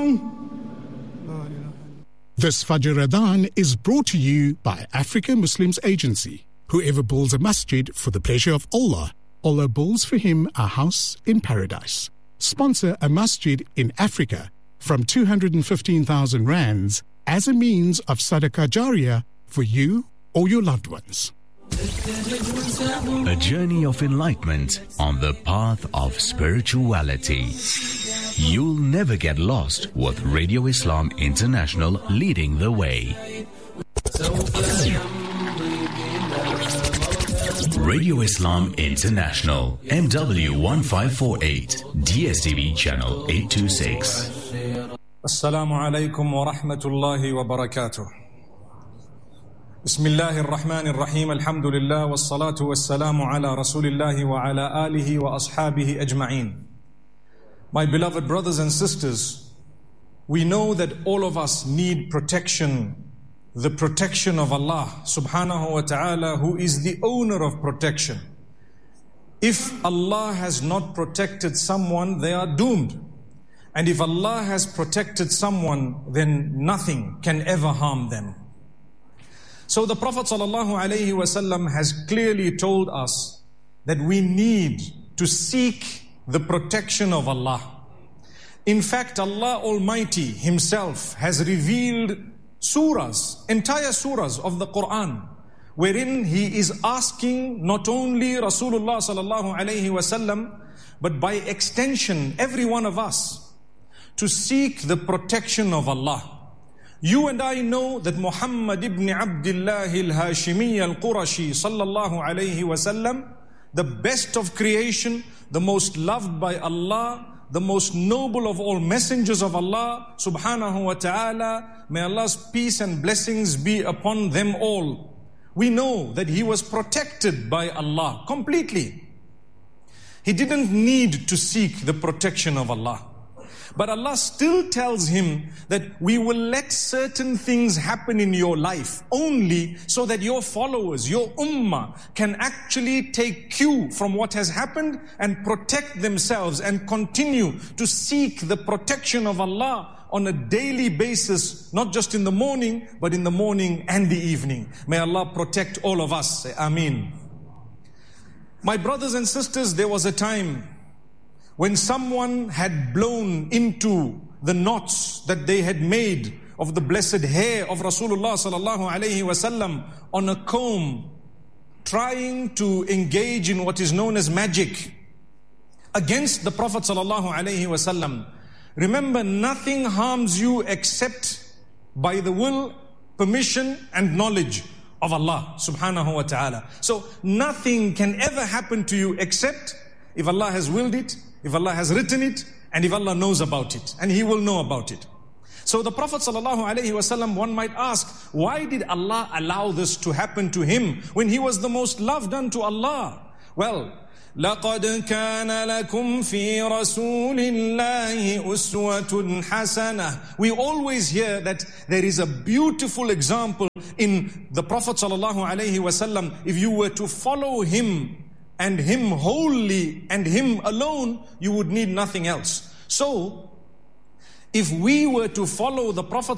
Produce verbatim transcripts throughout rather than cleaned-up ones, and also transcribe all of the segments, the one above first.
This Fajr Adhan is brought to you by Africa Muslims Agency. Whoever builds a masjid for the pleasure of Allah, Allah builds for him a house in paradise. Sponsor a masjid in Africa from two hundred fifteen thousand rands as a means of sadaqah jariyah for you or your loved ones. A journey of enlightenment on the path of spirituality. You'll never get lost with Radio Islam International leading the way. Radio Islam International, M W one five four eight, D S T V channel eight two six. Assalamu alaikum wa rahmatullahi wa barakatuh. Bismillahir Rahmanir Rahim. Alhamdulillah was salatu was salamu ala Rasulillahi wa ala alihi wa ashabihi ajma'een. My beloved brothers and sisters, we know that all of us need protection, the protection of Allah subhanahu wa ta'ala, who is the owner of protection. If Allah has not protected someone, they are doomed. And if Allah has protected someone, then nothing can ever harm them. So the Prophet sallallahu alaihi wasallam has clearly told us that we need to seek the protection of Allah. In fact, Allah Almighty Himself has revealed surahs, entire surahs of the Quran, wherein He is asking not only Rasulullah sallallahu alaihi wasallam, but by extension every one of us, to seek the protection of Allah. You and I know that Muhammad ibn Abdullah al-Hashimi al-Qurashi sallallahu alayhi wasallam, the best of creation, the most loved by Allah, the most noble of all messengers of Allah subhanahu wa ta'ala, may Allah's peace and blessings be upon them all. We know that he was protected by Allah completely. He didn't need to seek the protection of Allah. But Allah still tells him that we will let certain things happen in your life only so that your followers, your ummah, can actually take cue from what has happened and protect themselves and continue to seek the protection of Allah on a daily basis, not just in the morning, but in the morning and the evening. May Allah protect all of us. Say Ameen. My brothers and sisters, there was a time when someone had blown into the knots that they had made of the blessed hair of Rasulullah sallallahu alaihi wasallam on a comb, trying to engage in what is known as magic against the Prophet sallallahu alaihi wasallam. Remember, nothing harms you except by the will, permission and knowledge of Allah subhanahu wa ta'ala. So nothing can ever happen to you except if Allah has willed it, if Allah has written it, and if Allah knows about it, and He will know about it. So the Prophet ﷺ, one might ask, why did Allah allow this to happen to him when he was the most loved unto Allah? Well, لَقَدْ كَانَ لَكُمْ فِي رَسُولِ اللَّهِ أُسْوَةٌ حَسَنَةٌ. We always hear that there is a beautiful example in the Prophet ﷺ. If you were to follow him, and him wholly and him alone, you would need nothing else. So, if we were to follow the Prophet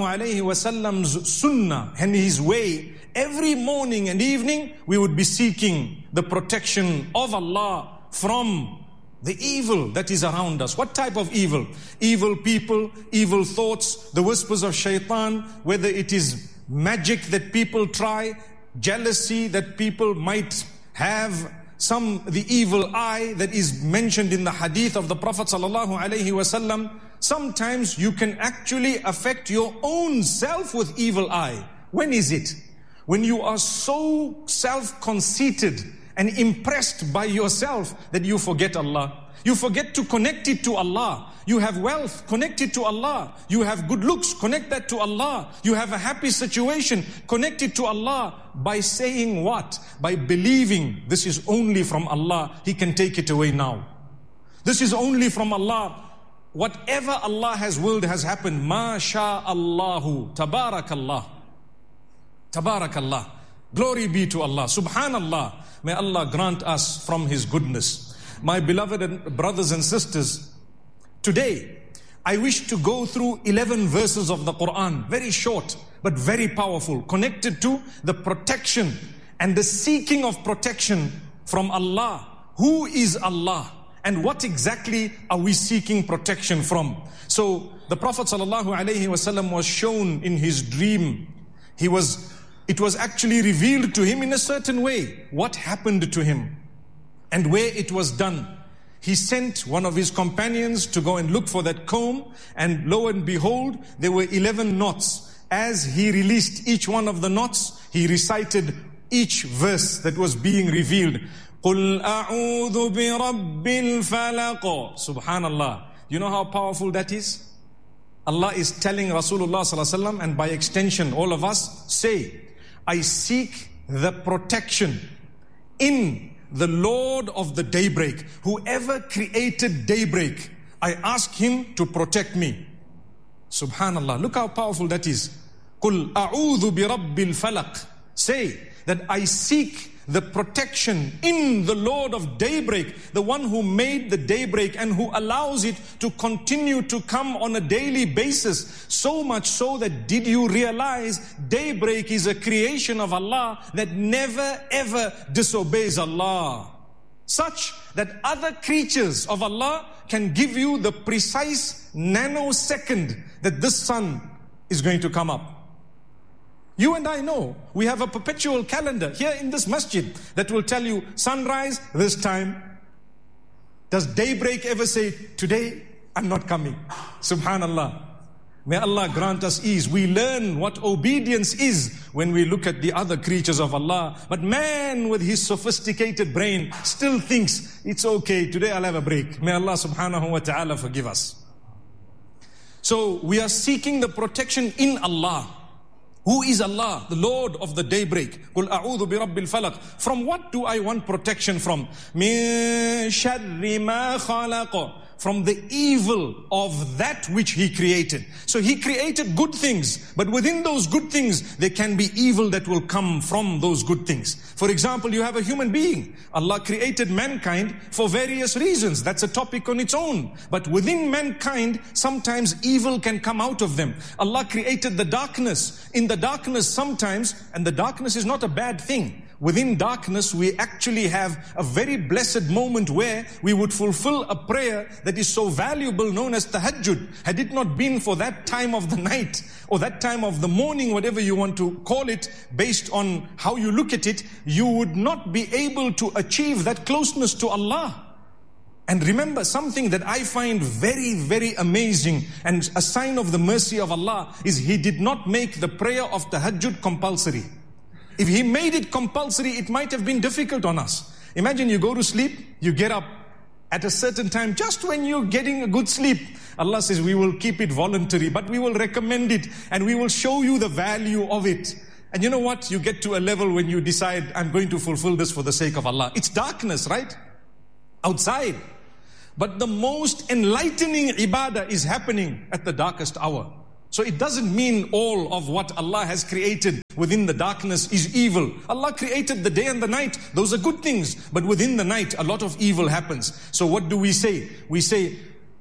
ﷺ's sunnah and his way, every morning and evening, we would be seeking the protection of Allah from the evil that is around us. What type of evil? Evil people, evil thoughts, the whispers of shaitan, whether it is magic that people try, jealousy that people might have, some the evil eye that is mentioned in the hadith of the Prophet sallallahu alaihi wasallam. Sometimes you can actually affect your own self with evil eye. When is it? When you are so self-conceited and impressed by yourself that you forget Allah. You forget to connect it to Allah. You have wealth, connect it to Allah. You have good looks, connect that to Allah. You have a happy situation, connect it to Allah. By saying what? By believing this is only from Allah. He can take it away now. This is only from Allah. Whatever Allah has willed has happened. Ma sha Allahu. Tabarakallah. Tabarakallah. Glory be to Allah. Subhanallah. May Allah grant us from His goodness. My beloved brothers and sisters, today I wish to go through eleven verses of the Quran, very short, but very powerful, connected to the protection and the seeking of protection from Allah. Who is Allah? And what exactly are we seeking protection from? So the Prophet ﷺ was shown in his dream. He was, it was actually revealed to him in a certain way what happened to him and where it was done. He sent one of his companions to go and look for that comb, and lo and behold, there were eleven knots. As he released each one of the knots, he recited each verse that was being revealed. قُلْ أَعُوذُ بِرَبِّ الْفَلَقِ. Subhanallah. You know how powerful that is? Allah is telling Rasulullah sallallahu alaihi wasallam, and by extension all of us, say, I seek the protection in the Lord of the daybreak. Whoever created daybreak, I ask him to protect me. Subhanallah. Look how powerful that is. قُلْ أَعُوذُ بِرَبِّ الْفَلَقِ. Say that I seek the protection in the Lord of daybreak, the one who made the daybreak and who allows it to continue to come on a daily basis. So much so that, did you realize daybreak is a creation of Allah that never ever disobeys Allah? Such that other creatures of Allah can give you the precise nanosecond that this sun is going to come up. You and I know we have a perpetual calendar here in this masjid that will tell you sunrise this time. Does daybreak ever say, today I'm not coming? Subhanallah. May Allah grant us ease. We learn what obedience is when we look at the other creatures of Allah. But man with his sophisticated brain still thinks, it's okay, today I'll have a break. May Allah subhanahu wa ta'ala forgive us. So we are seeking the protection in Allah. Who is Allah? The Lord of the daybreak. قُلْ أَعُوذُ بِرَبِّ الْفَلَقِ. From what do I want protection from? مِنْ شَرِّ مَا خَلَقَ. From the evil of that which He created. So He created good things, but within those good things, there can be evil that will come from those good things. For example, you have a human being. Allah created mankind for various reasons. That's a topic on its own. But within mankind, sometimes evil can come out of them. Allah created the darkness. In the darkness sometimes, and the darkness is not a bad thing. Within darkness, we actually have a very blessed moment where we would fulfill a prayer that is so valuable, known as tahajjud. Had it not been for that time of the night, or that time of the morning, whatever you want to call it, based on how you look at it, you would not be able to achieve that closeness to Allah. And remember, something that I find very, very amazing and a sign of the mercy of Allah is He did not make the prayer of tahajjud compulsory. If He made it compulsory, it might have been difficult on us. Imagine you go to sleep, you get up at a certain time, just when you're getting a good sleep. Allah says, we will keep it voluntary, but we will recommend it and we will show you the value of it. And you know what? You get to a level when you decide, I'm going to fulfill this for the sake of Allah. It's darkness, right? Outside. But the most enlightening ibadah is happening at the darkest hour. So it doesn't mean all of what Allah has created within the darkness is evil. Allah created the day and the night. Those are good things. But within the night, a lot of evil happens. So what do we say? We say,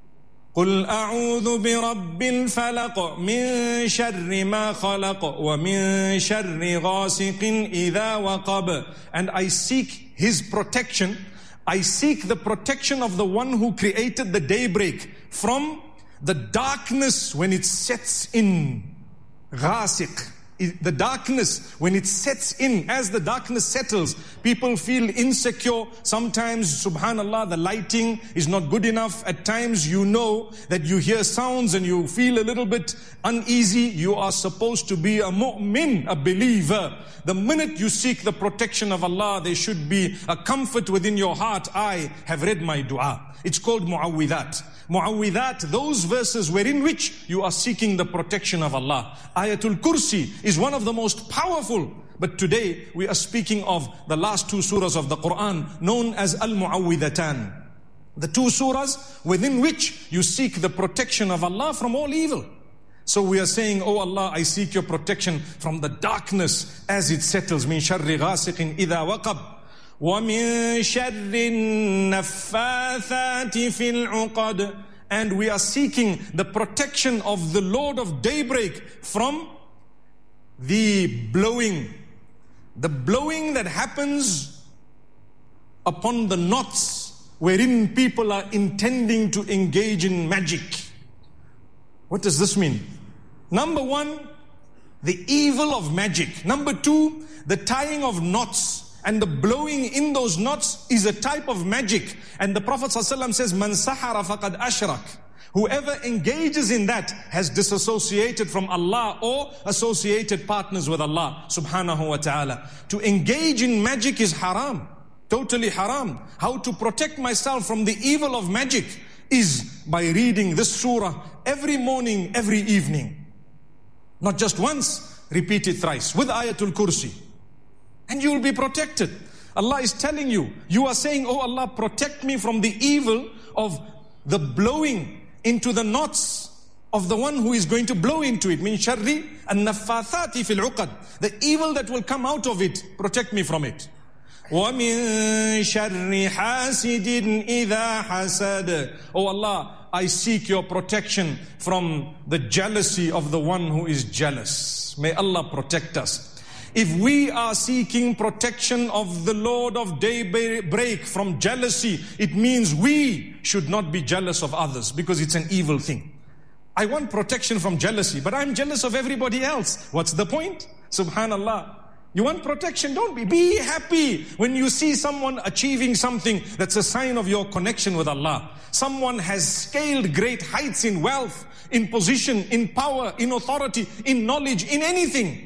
قُلْ أَعُوذُ بِرَبِّ الْفَلَقِ مِنْ شَرِّ مَا خَلَقَ وَمِنْ شَرِّ غَاسِقٍ إِذَا وَقَبَ. And I seek His protection. I seek the protection of the one who created the daybreak from the darkness when it sets in. Ghasiq. The darkness, when it sets in, as the darkness settles, people feel insecure. Sometimes, subhanallah, the lighting is not good enough. At times, you know that you hear sounds and you feel a little bit uneasy. You are supposed to be a mu'min, a believer. The minute you seek the protection of Allah, there should be a comfort within your heart. I have read my dua. It's called mu'awwidhat. Mu'awwidhat, those verses wherein which you are seeking the protection of Allah. Ayatul Kursi is one of the most powerful. But today we are speaking of the last two surahs of the Quran, known as Al-Mu'awwidhatan. The two surahs within which you seek the protection of Allah from all evil. So we are saying, oh Allah, I seek your protection from the darkness as it settles. Min sharri ghasiqin idha waqab. وَمِن شَرِّ النَّفَّاثَاتِ فِي الْعُقَدِ. and we are seeking the protection of the Lord of daybreak from the blowing. The blowing that happens upon the knots wherein people are intending to engage in magic. What does this mean? Number one, the evil of magic. Number two, the tying of knots. And the blowing in those knots is a type of magic. And the Prophet ﷺ says, Man sahara faqad ashrak. Whoever engages in that has disassociated from Allah or associated partners with Allah subhanahu wa ta'ala. To engage in magic is haram. Totally haram. How to protect myself from the evil of magic is by reading this surah every morning, every evening. Not just once, repeat it thrice with Ayatul Kursi. And you will be protected. Allah is telling you, you are saying, oh Allah, protect me from the evil of the blowing into the knots of the one who is going to blow into it. Min sharri an-naffathati fil uqad. The evil that will come out of it, protect me from it. Wa min sharri hasidin idha hasad. Oh Allah, I seek your protection from the jealousy of the one who is jealous. May Allah protect us. If we are seeking protection of the Lord of daybreak from jealousy, it means we should not be jealous of others, because it's an evil thing. I want protection from jealousy, but I'm jealous of everybody else. What's the point? Subhanallah. You want protection? Don't be. Be happy when you see someone achieving something that's a sign of your connection with Allah. Someone has scaled great heights in wealth, in position, in power, in authority, in knowledge, in anything.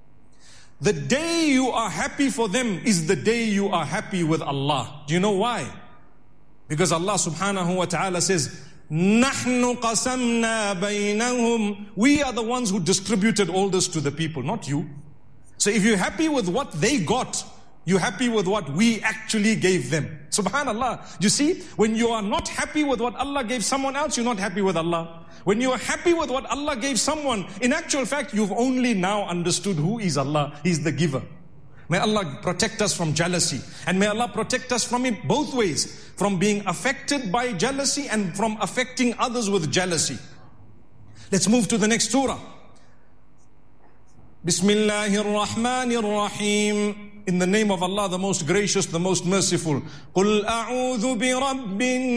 The day you are happy for them is the day you are happy with Allah. Do you know why? Because Allah subhanahu wa ta'ala says, نَحْنُ قَسَمْنَا بَيْنَهُمْ. We are the ones who distributed all this to the people, not you. So if you're happy with what they got, you're happy with what we actually gave them. Subhanallah. You see, when you are not happy with what Allah gave someone else, you're not happy with Allah. When you are happy with what Allah gave someone, in actual fact, you've only now understood who is Allah. He's the giver. May Allah protect us from jealousy. And may Allah protect us from it both ways. From being affected by jealousy and from affecting others with jealousy. Let's move to the next surah. Bismillahir Rahmanir Rahim. In the name of Allah, the most gracious, the most merciful. قُلْ أَعُوذُ بِرَبِّ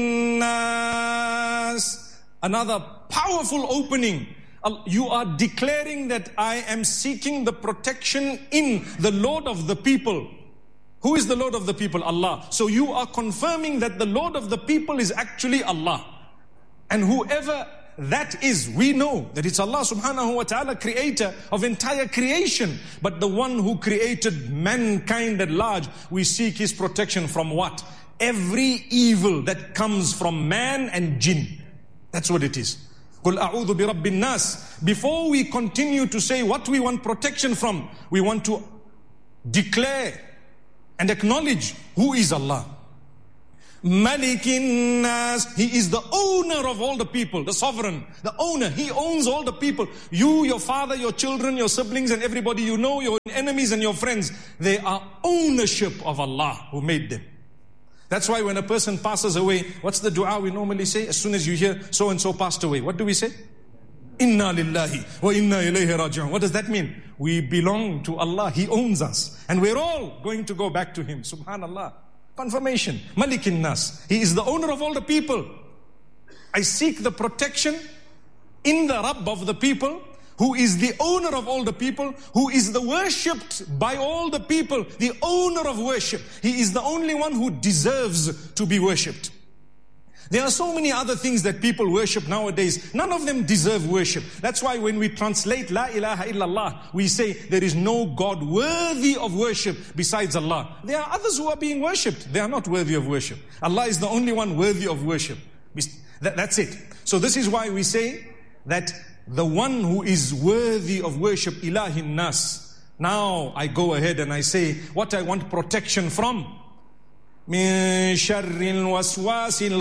النَّاسِ. Another powerful opening. You are declaring that I am seeking the protection in the Lord of the people. Who is the Lord of the people? Allah. So you are confirming that the Lord of the people is actually Allah. And whoever that is, we know that it's Allah subhanahu wa ta'ala, creator of entire creation. But the one who created mankind at large, we seek his protection from what? Every evil that comes from man and jinn. That's what it is. قُلْ أَعُوذُ بِرَبِّ النَّاسِ. Before we continue to say what we want protection from, we want to declare and acknowledge who is Allah. Malikin Nas. He is the owner of all the people, the sovereign, the owner. He owns all the people. You, your father, your children, your siblings, and everybody you know, your enemies and your friends, they are ownership of Allah who made them. That's why when a person passes away, what's the dua we normally say? As soon as you hear so-and-so passed away, what do we say? Inna lillahi wa inna ilayhi raji'un. What does that mean? We belong to Allah. He owns us. And we're all going to go back to Him. Subhanallah. Confirmation. Malikin Nas. He is the owner of all the people. I seek the protection in the Rabb of the people, who is the owner of all the people, who is the worshipped by all the people, the owner of worship. He is the only one who deserves to be worshipped. There are so many other things that people worship nowadays. None of them deserve worship. That's why when we translate La ilaha illallah, we say there is no God worthy of worship besides Allah. There are others who are being worshipped. They are not worthy of worship. Allah is the only one worthy of worship. That's it. So this is why we say that the one who is worthy of worship, Ilahin Nas. Now I go ahead and I say what I want protection from. Min sharril waswasil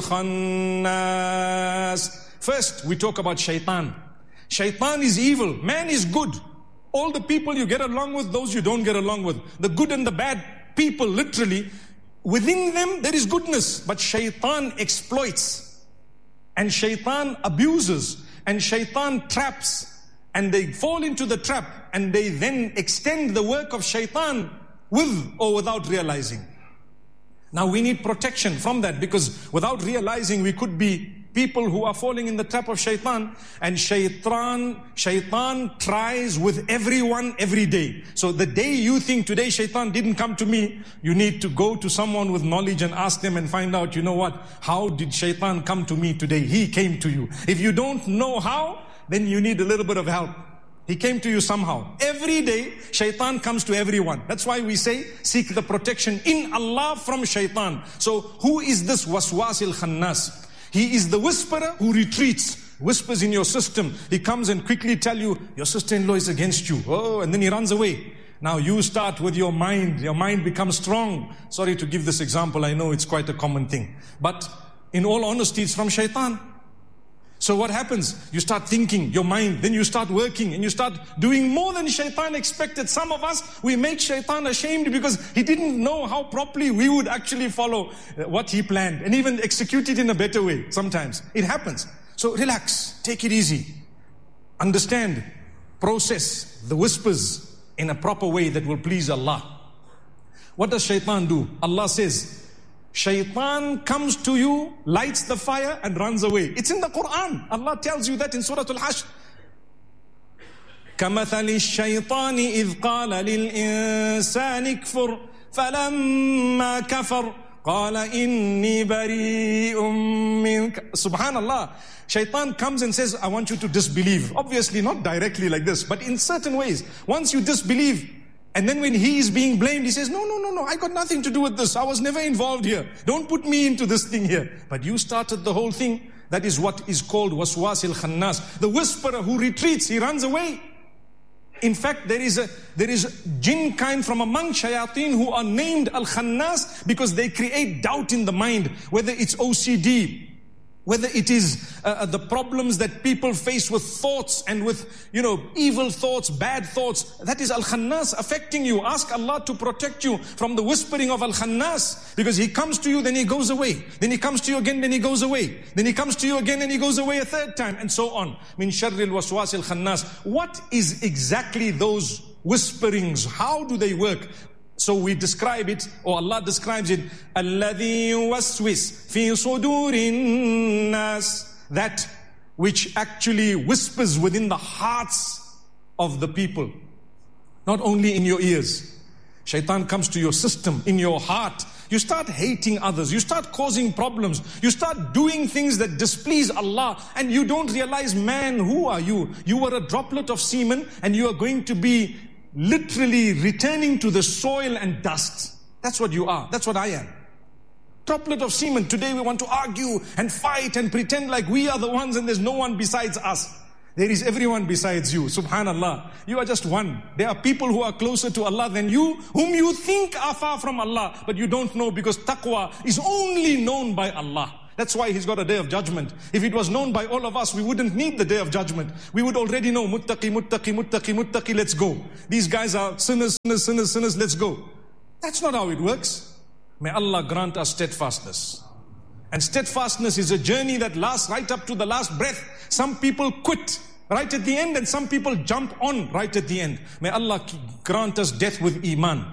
khannas. First, we talk about shaitan. Shaitan is evil. Man is good. All the people you get along with, those you don't get along with. The good and the bad people, literally, within them there is goodness. But shaitan exploits. And shaitan abuses, and shaitan traps, and they fall into the trap, and they then extend the work of shaitan with or without realizing. Now we need protection from that, because without realizing we could be people who are falling in the trap of shaitan. And shaitan, shaitan tries with everyone every day. So the day you think today shaitan didn't come to me, you need to go to someone with knowledge and ask them and find out, you know what, how did shaitan come to me today? He came to you. If you don't know how, then you need a little bit of help. He came to you somehow. Every day, shaitan comes to everyone. That's why we say, seek the protection in Allah from shaitan. So who is this waswas al-khannas? He is the whisperer who retreats, whispers in your system. He comes and quickly tell you, your sister-in-law is against you. Oh, and then he runs away. Now you start with your mind. Your mind becomes strong. Sorry to give this example. I know it's quite a common thing. But in all honesty, it's from shaitan. So what happens? You start thinking, your mind, then you start working, and you start doing more than shaitan expected. Some of us, we make shaitan ashamed because he didn't know how properly we would actually follow what he planned, and even execute it in a better way. Sometimes it happens. So relax, take it easy. Understand, process the whispers in a proper way that will please Allah. What does shaitan do? Allah says, shaitan comes to you, lights the fire and runs away. It's in the Quran. Allah tells you that in Surah Al-Hashr. كَمَثَلِ الشَّيْطَانِ إِذْ قَالَ لِلْإِنسَانِ اكْفُرْ فَلَمَّا كَفَرْ قَالَ إِنِّي بَرِيءٌ مِّنْكَ. Subhanallah. Shaitan comes and says, I want you to disbelieve. Obviously not directly like this, but in certain ways. Once you disbelieve, and then when he is being blamed, he says, no, no, no, no, I got nothing to do with this. I was never involved here. Don't put me into this thing here. But you started the whole thing. That is what is called waswas al-khannas. The whisperer who retreats, he runs away. In fact, there is a there is jinn kind from among shayateen who are named al-khannas because they create doubt in the mind, whether it's O C D, whether it is uh, the problems that people face with thoughts and with, you know, evil thoughts, bad thoughts. That is Al-Khannas affecting you. Ask Allah to protect you from the whispering of Al-Khannas. Because he comes to you, then he goes away. Then he comes to you again, then he goes away. Then he comes to you again, and he goes away a third time, and so on. Min sharril waswas al-khannas. What is exactly those whisperings? How do they work? So we describe it, or Allah describes it, الَّذِي يُوَسْوِسْ فِي صُدُورِ النَّاسِ. That which actually whispers within the hearts of the people. Not only in your ears. Shaitan comes to your system, in your heart. You start hating others. You start causing problems. You start doing things that displease Allah. And you don't realize, man, who are you? You were a droplet of semen, and you are going to be literally returning to the soil and dust. That's what you are. That's what I am. Droplet of semen. Today we want to argue and fight and pretend like we are the ones and there's no one besides us. There is everyone besides you. Subhanallah. You are just one. There are people who are closer to Allah than you, whom you think are far from Allah, but you don't know, because taqwa is only known by Allah. That's why he's got a day of judgment. If it was known by all of us, we wouldn't need the day of judgment. We would already know, muttaqi, muttaqi, muttaqi, muttaqi, let's go. These guys are sinners, sinners, sinners, sinners, let's go. That's not how it works. May Allah grant us steadfastness. And steadfastness is a journey that lasts right up to the last breath. Some people quit right at the end, and some people jump on right at the end. May Allah grant us death with iman.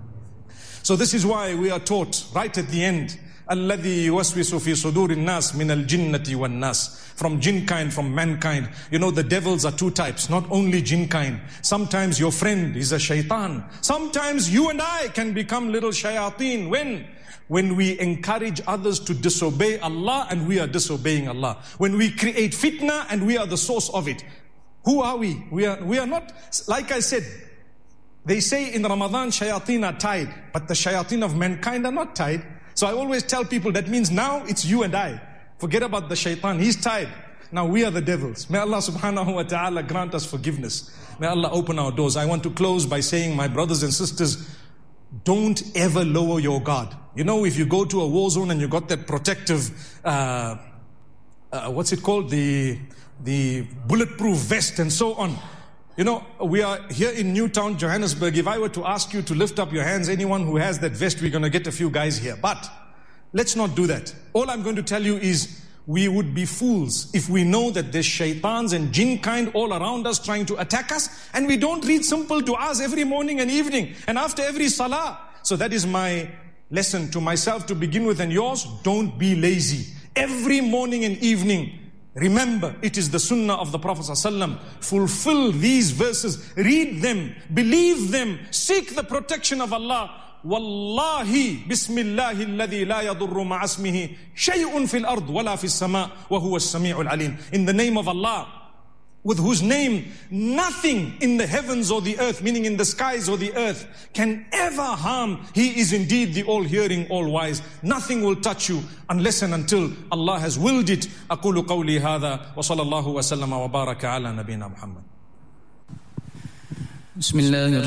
So this is why we are taught right at the end, الَّذِي يُوَسْوِسُ فِي صُدُورِ النَّاسِ مِنَ الْجِنَّةِ وَالنَّاسِ. From jinn kind, from mankind. You know, the devils are two types, not only jinn kind. Sometimes your friend is a shaitan. Sometimes you and I can become little shayateen. When? When we encourage others to disobey Allah and we are disobeying Allah. When we create fitna and we are the source of it. Who are we? We are, we are not, like I said, they say in Ramadan shayateen are tied, but the shayateen of mankind are not tied. So I always tell people that means now it's you and I. Forget about the shaitan. He's tied. Now we are the devils. May Allah subhanahu wa ta'ala grant us forgiveness. May Allah open our doors. I want to close by saying, my brothers and sisters, don't ever lower your guard. You know, if you go to a war zone and you got that protective, uh, uh, what's it called? The, the bulletproof vest and so on. You know, we are here in Newtown, Johannesburg. If I were to ask you to lift up your hands, anyone who has that vest, we're going to get a few guys here. But let's not do that. All I'm going to tell you is, we would be fools if we know that there's shaitans and jinn kind all around us trying to attack us, and we don't read simple du'as every morning and evening and after every salah. So that is my lesson to myself to begin with, and yours. Don't be lazy. Every morning and evening, remember, it is the sunnah of the Prophet ﷺ. Fulfill these verses, read them, believe them, seek the protection of Allah. Wallahi, Bismillahi alladhi la yadurru ma'a ismihi shay'un fil ard wala fis sama' wa huwa as-sami'ul alim. In the name of Allah, with whose name nothing in the heavens or the earth, meaning in the skies or the earth, can ever harm. He is indeed the all-hearing, all-wise. Nothing will touch you unless and until Allah has willed it. أقول قولي هذا وصلى الله وسلم وبارك على نبينا محمد. بسم الله